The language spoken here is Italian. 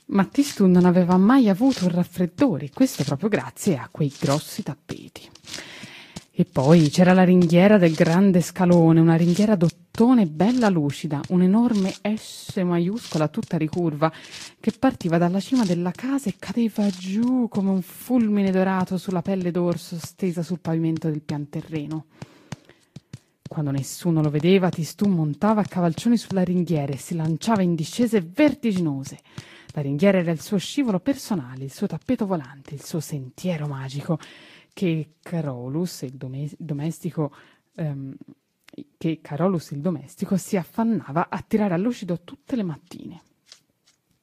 Ma Tistù non aveva mai avuto un raffreddore, questo proprio grazie a quei grossi tappeti. E poi c'era la ringhiera del grande scalone, una ringhiera d'ottone bella lucida, un'enorme S maiuscola tutta ricurva, che partiva dalla cima della casa e cadeva giù come un fulmine dorato sulla pelle d'orso stesa sul pavimento del pian terreno. Quando nessuno lo vedeva, Tistù montava a cavalcioni sulla ringhiera e si lanciava in discese vertiginose. La ringhiera era il suo scivolo personale, il suo tappeto volante, il suo sentiero magico che Carolus, il domestico, si affannava a tirare a lucido tutte le mattine.